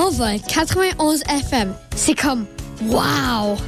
Envol 91 FM. C'est comme waouh!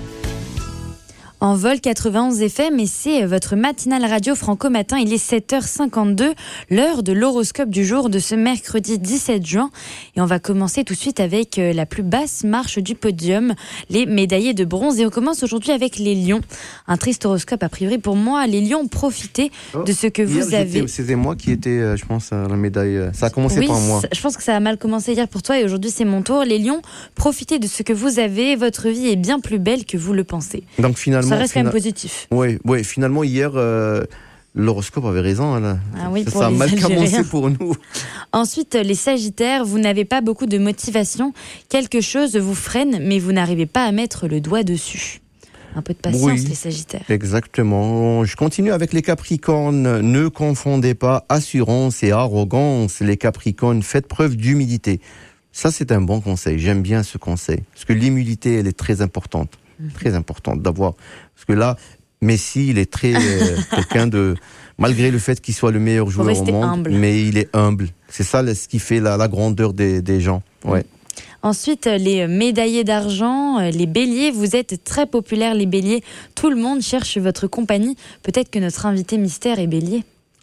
Envol 91 FM, et c'est votre matinale radio Franco Matin. Il est 7h52, l'heure de l'horoscope du jour de ce mercredi 17 juin. Et on va commencer tout de suite avec la plus basse marche du podium, les médaillés de bronze. Et on commence aujourd'hui avec les lions. Un triste horoscope a priori pour moi. Les lions, profitez de ce que vous avez. C'était moi qui étais, je pense, à la médaille. Ça a commencé par moi. Je pense que ça a mal commencé hier pour toi et aujourd'hui c'est mon tour. Les lions, profitez de ce que vous avez. Votre vie est bien plus belle que vous le pensez. Donc finalement, ça reste quand même positif. Oui, finalement hier, l'horoscope avait raison. Là. Ah oui, ça a mal commencé pour nous. Ensuite, les sagittaires, vous n'avez pas beaucoup de motivation. Quelque chose vous freine, mais vous n'arrivez pas à mettre le doigt dessus. Un peu de patience, les sagittaires. Exactement. Je continue avec les capricornes. Ne confondez pas assurance et arrogance. Les capricornes, faites preuve d'humilité. Ça, c'est un bon conseil. J'aime bien ce conseil. Parce que l'humilité, elle est très importante. Très importante d'avoir. Parce que là, Messi, il est très quelqu'un de... Malgré le fait qu'il soit le meilleur joueur au monde, humble. Mais il est humble. C'est ça ce qui fait la grandeur des gens. Ouais. Ensuite, les médaillés d'argent, les béliers, vous êtes très populaires les béliers. Tout le monde cherche votre compagnie. Peut-être que notre invité mystère est bélier.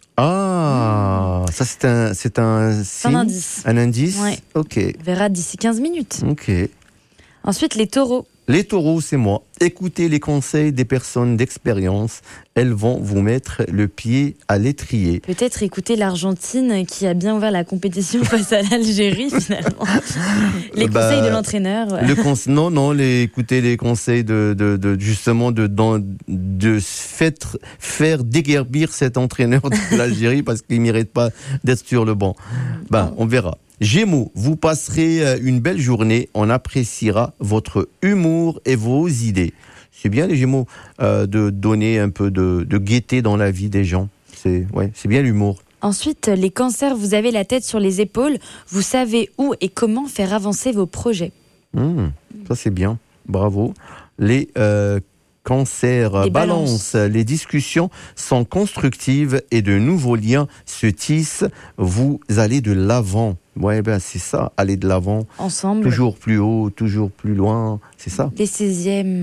Ah, ça c'est un signe, un indice. Un indice. Ouais. Ok. On verra d'ici 15 minutes. Ok. Ensuite, les taureaux. Les taureaux, c'est moi. Écoutez les conseils des personnes d'expérience. Elles vont vous mettre le pied à l'étrier. Peut-être écouter l'Argentine qui a bien ouvert la compétition face à l'Algérie, finalement. Les conseils de l'entraîneur. Écoutez les conseils justement de faire déguerpir cet entraîneur de l'Algérie parce qu'il ne mérite pas d'être sur le banc. On verra. Gémeaux, vous passerez une belle journée, on appréciera votre humour et vos idées. C'est bien les Gémeaux de donner un peu de gaieté dans la vie des gens. C'est bien l'humour. Ensuite, les cancers, vous avez la tête sur les épaules, vous savez où et comment faire avancer vos projets. Ça c'est bien, bravo. Les cancers, balance, les discussions sont constructives et de nouveaux liens se tissent, vous allez de l'avant. C'est ça, aller de l'avant. Ensemble. Toujours plus haut, toujours plus loin, c'est ça. Les 16e.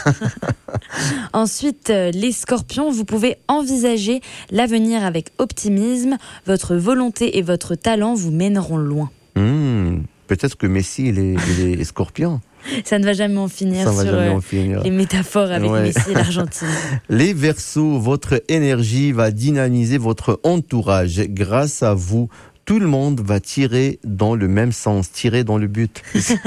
Ensuite, les scorpions, vous pouvez envisager l'avenir avec optimisme. Votre volonté et votre talent vous mèneront loin. Peut-être que Messi, il est scorpion. Ça ne va jamais en finir les métaphores avec Messi et l'Argentine. Les Verseaux, votre énergie va dynamiser votre entourage. Grâce à vous, tout le monde va tirer dans le même sens, tirer dans le but.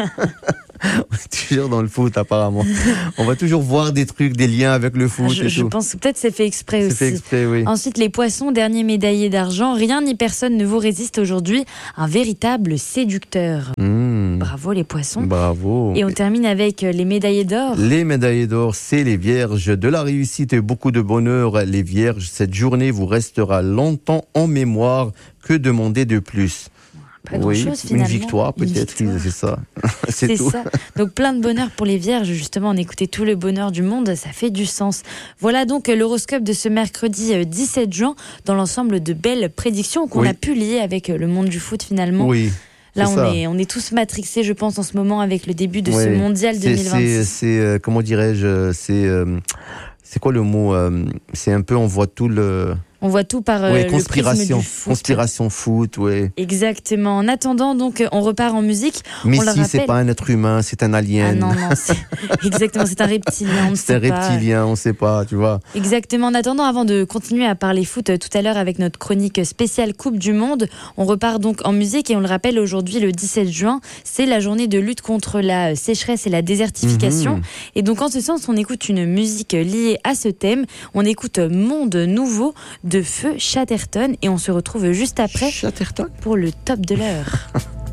On est toujours dans le foot apparemment. On va toujours voir des trucs, des liens avec le foot. Je pense que peut-être c'est fait exprès aussi. C'est fait exprès, oui. Ensuite, les poissons, dernier médaillé d'argent. Rien ni personne ne vous résiste aujourd'hui. Un véritable séducteur. Bravo les poissons. Bravo. Et on termine avec les médaillés d'or. Les médaillés d'or, c'est les vierges. De la réussite et beaucoup de bonheur, les vierges. Cette journée vous restera longtemps en mémoire. Que demander de plus ? Pas grand-chose, finalement. Une victoire peut-être, c'est ça. C'est tout. Ça. Donc plein de bonheur pour les vierges, justement, on écoutait tout le bonheur du monde, ça fait du sens. Voilà donc l'horoscope de ce mercredi 17 juin, dans l'ensemble de belles prédictions qu'on a pu lier avec le monde du foot finalement. Oui. Là, on est tous matrixés, je pense, en ce moment, avec le début de ce mondial 2026. C'est comment dirais-je, c'est quoi le mot c'est un peu, on voit tout par le prisme du foot. Conspiration foot, Exactement. En attendant, donc, on repart en musique. Messi, c'est pas un être humain, c'est un alien. Ah non, exactement, c'est un reptilien, on ne sait pas, tu vois. Exactement. En attendant, avant de continuer à parler foot tout à l'heure avec notre chronique spéciale Coupe du Monde, on repart donc en musique et on le rappelle, aujourd'hui, le 17 juin, c'est la journée de lutte contre la sécheresse et la désertification. Et donc, en ce sens, on écoute une musique liée à ce thème. On écoute Monde Nouveau de Feu Chatterton et on se retrouve juste après pour le top de l'heure.